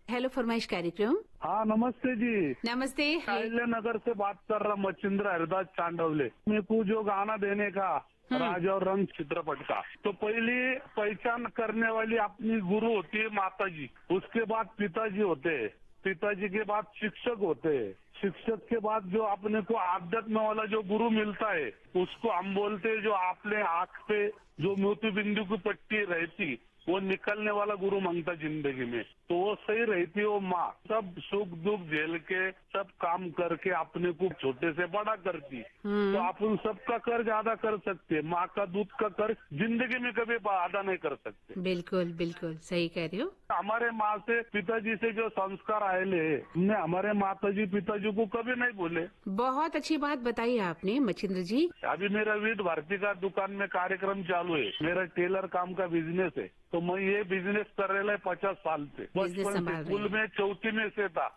Hello फरमाइश कार्यक्रम। हाँ नमस्ते जी। नमस्ते। अहिल्या नगर से बात कर रहा मच्छिंद्र हरिदास चांडवले। मेरे को जो गाना देने का राज और रंग चित्रपट का, तो पहली पहचान करने वाली अपनी गुरु होती है माता जी, उसके बाद पिताजी होते हैं, पिताजी के बाद शिक्षक होते हैं, शिक्षक के बाद जो अपने को आध्यात्म वाला जो गुरु मिलता है उसको हम बोलते हैं, जो आपने आंख पे जो मोती बिंदु की पट्टी रहती वो निकलने वाला गुरु मांगता जिंदगी में, तो वो सही रहती है वो माँ। सब सुख दुख झेल के सब काम करके अपने को छोटे से बड़ा करती, तो आप उन सबका कर्ज अदा कर सकते हैं। माँ का दूध का कर्ज जिंदगी में कभी अदा नहीं कर सकते। बिल्कुल बिल्कुल सही कह रहे हो। हमारे माँ से पिताजी से जो संस्कार आए हमने हमारे माताजी पिताजी को कभी नहीं भूले। बहुत अच्छी बात बताई आपने मच्छिंद्र जी। अभी मेरा विद भारती का दुकान में कार्यक्रम चालू है, मेरा टेलर काम का बिजनेस है, तो मैं ये बिजनेस कर रहा है 50 साल से। बिजनेस बचपन से संभाल रहे स्कूल हैं। में चौथी में से था,